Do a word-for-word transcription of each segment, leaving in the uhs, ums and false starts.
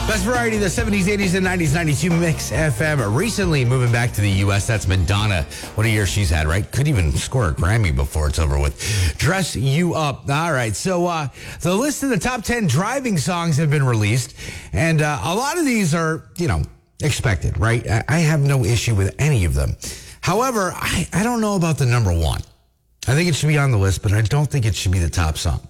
Best variety of the seventies, eighties, and nineties, ninety-two Mix F M. Recently moving back to the U S, that's Madonna. What a year she's had, right? Could even score a Grammy before it's over with. Dress You Up. All right, so uh, the list of the top ten driving songs have been released, and uh, a lot of these are, you know, expected, right? I, I have no issue with any of them. However, I, I don't know about the number one. I think it should be on the list, but I don't think it should be the top song.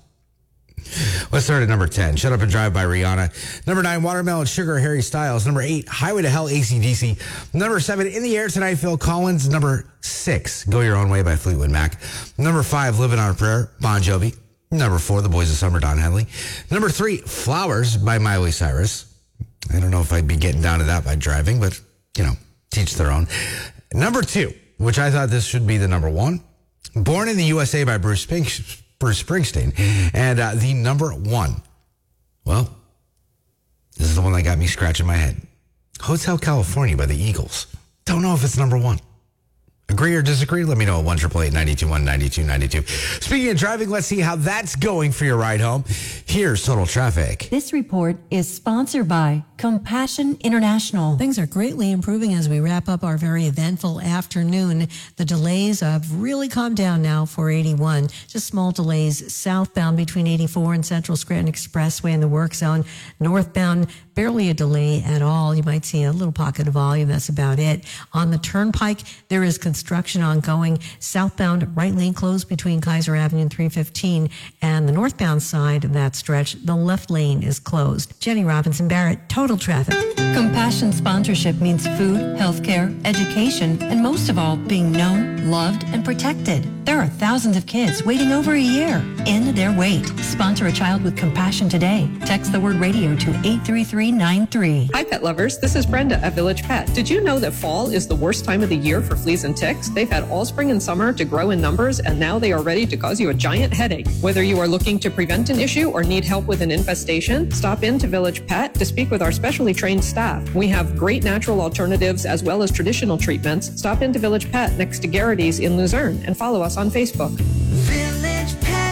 Let's start at number ten. Shut Up and Drive by Rihanna. Number nine, Watermelon Sugar, Harry Styles. Number eight, Highway to Hell, A C D C. Number seven, In the Air Tonight, Phil Collins. Number six, Go Your Own Way by Fleetwood Mac. Number five, Living on a Prayer, Bon Jovi. Number four, The Boys of Summer, Don Henley. Number three, Flowers by Miley Cyrus. I don't know if I'd be getting down to that by driving, but, you know, teach their own. Number two, which I thought this should be the number one, Born in the U S A by Bruce Springsteen. Bruce Springsteen. And uh, the number one, well, this is the one that got me scratching my head. Hotel California by the Eagles. Don't know if it's number one. Agree or disagree? Let me know at one eight eight eight, nine two one, nine two nine two. Speaking of driving, let's see how that's going for your ride home. Here's Total Traffic. This report is sponsored by Compassion International. Things are greatly improving as we wrap up our very eventful afternoon. The delays have really calmed down now for eighty-one. Just small delays southbound between eighty-four and Central Scranton Expressway in the work zone. Northbound, barely a delay at all. You might see a little pocket of volume. That's about it. On the Turnpike, there is construction ongoing. Southbound, right lane closed between Kaiser Avenue and three fifteen. And the northbound side of that stretch, the left lane is closed. Jenny Robinson Barrett, Total Traffic. Compassion sponsorship means food, healthcare, education, and most of all, being known, loved, and protected. There are thousands of kids waiting over a year in their wait. Sponsor a child with compassion today. Text the word radio to eight three three nine three. Hi, pet lovers. This is Brenda at Village Pet. Did you know that fall is the worst time of the year for fleas and ticks? They've had all spring and summer to grow in numbers, and now they are ready to cause you a giant headache. Whether you are looking to prevent an issue or need help with an infestation, stop in to Village Pet to speak with our specially trained staff. We have great natural alternatives as well as traditional treatments. Stop into Village Pet next to Garrity's in Luzerne and follow us on Facebook. Village Pet,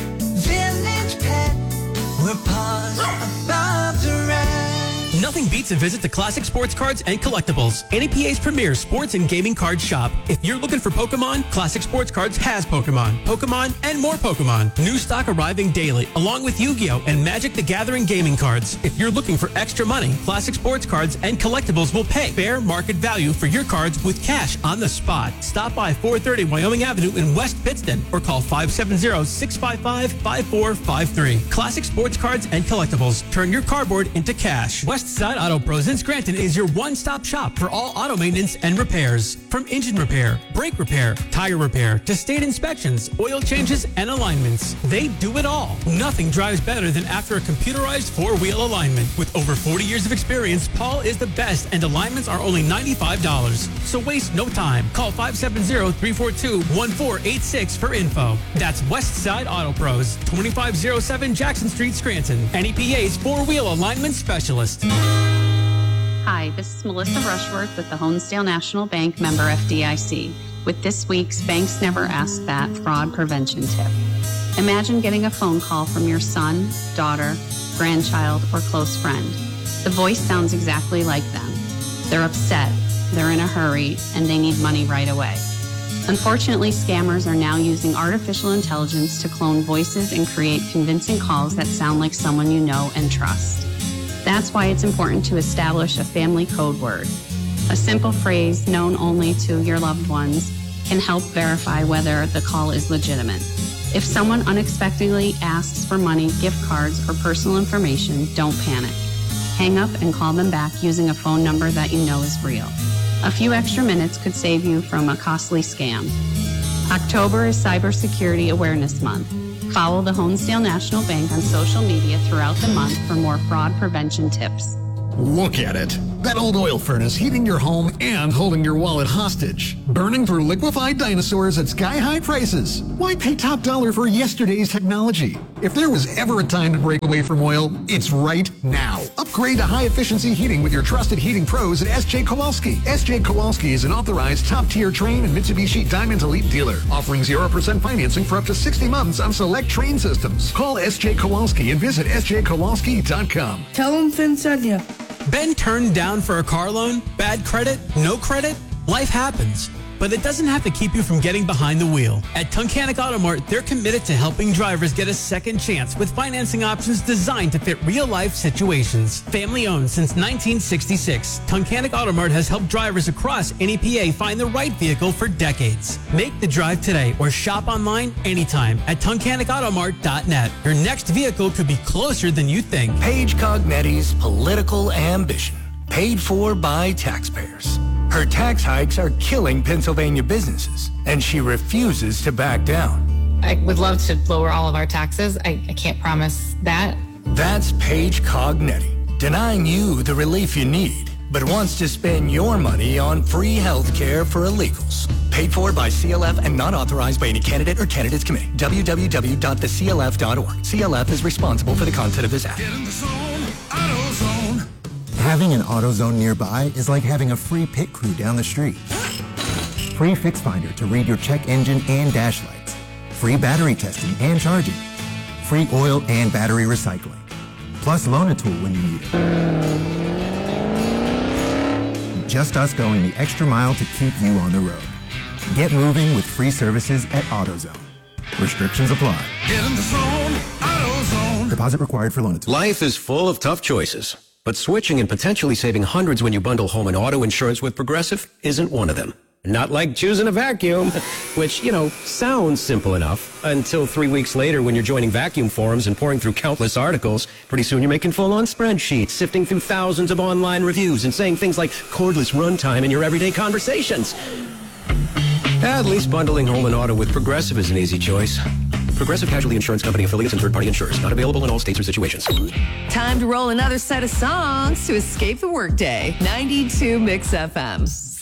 Village Pet, we're paused above the rest. Nothing beats a visit to Classic Sports Cards and Collectibles, N E P A's premier sports and gaming card shop. If you're looking for Pokemon, Classic Sports Cards has Pokemon, Pokemon, and more Pokemon. New stock arriving daily, along with Yu-Gi-Oh! And Magic the Gathering gaming cards. If you're looking for extra money, Classic Sports Cards and Collectibles will pay fair market value for your cards with cash on the spot. Stop by four thirty Wyoming Avenue in West Pittston or call five seven zero, six five five, five four five three. Classic Sports Cards and Collectibles. Turn your cardboard into cash. West Side Auto Pros in Scranton is your one-stop shop for all auto maintenance and repairs. From engine repair, brake repair, tire repair, to state inspections, oil changes, and alignments. They do it all. Nothing drives better than after a computerized four-wheel alignment. With over forty years of experience, Paul is the best, and alignments are only ninety-five dollars. So waste no time. Call five seven zero, three four two, one four eight six for info. That's West Side Auto Pros, twenty-five oh seven Jackson Street, Scranton. N E P A's four-wheel alignment specialist. Hi, this is Melissa Rushworth with the Honesdale National Bank, member F D I C, with this week's Banks Never Ask That fraud prevention tip. Imagine getting a phone call from your son, daughter, grandchild, or close friend. The voice sounds exactly like them. They're upset, they're in a hurry, and they need money right away. Unfortunately, scammers are now using artificial intelligence to clone voices and create convincing calls that sound like someone you know and trust. That's why it's important to establish a family code word. A simple phrase known only to your loved ones can help verify whether the call is legitimate. If someone unexpectedly asks for money, gift cards, or personal information, don't panic. Hang up and call them back using a phone number that you know is real. A few extra minutes could save you from a costly scam. October is Cybersecurity Awareness Month. Follow the Honesdale National Bank on social media throughout the month for more fraud prevention tips. Look at it. That old oil furnace heating your home and holding your wallet hostage. Burning through liquefied dinosaurs at sky-high prices. Why pay top dollar for yesterday's technology? If there was ever a time to break away from oil, it's right now. Upgrade to high-efficiency heating with your trusted heating pros at S J Kowalski. S J Kowalski is an authorized top-tier Trane and Mitsubishi Diamond Elite dealer, offering zero percent financing for up to sixty months on select Trane systems. Call S J Kowalski and visit S J Kowalski dot com. Tell him Finn sent you. Been turned down for a car loan? Bad credit? No credit? Life happens. But it doesn't have to keep you from getting behind the wheel. At Tunkhannock Auto Mart, they're committed to helping drivers get a second chance with financing options designed to fit real-life situations. Family-owned since nineteen sixty-six, Tunkhannock Auto Mart has helped drivers across N E P A find the right vehicle for decades. Make the drive today or shop online anytime at tunkhannock auto mart dot net. Your next vehicle could be closer than you think. Paige Cognetti's political ambition, paid for by taxpayers. Her tax hikes are killing Pennsylvania businesses, and she refuses to back down. I would love to lower all of our taxes. I, I can't promise that. That's Paige Cognetti, denying you the relief you need, but wants to spend your money on free health care for illegals. Paid for by C L F and not authorized by any candidate or candidates committee. w w w dot the c l f dot org. C L F is responsible for the content of this ad. Get in the zone, AutoZone. Having an AutoZone nearby is like having a free pit crew down the street. Free Fix Finder to read your check engine and dash lights. Free battery testing and charging. Free oil and battery recycling. Plus loan a tool when you need it. Just us going the extra mile to keep you on the road. Get moving with free services at AutoZone. Restrictions apply. Get in the zone, AutoZone. Deposit required for loan a tool. Life is full of tough choices. But switching and potentially saving hundreds when you bundle home and auto insurance with Progressive isn't one of them. Not like choosing a vacuum, which, you know, sounds simple enough until three weeks later when you're joining vacuum forums and pouring through countless articles. Pretty soon you're making full-on spreadsheets, sifting through thousands of online reviews and saying things like cordless runtime in your everyday conversations. At least bundling home and auto with Progressive is an easy choice. Progressive Casualty Insurance Company affiliates and third-party insurers. Not available in all states or situations. Time to roll another set of songs to escape the workday. ninety-two Mix F M.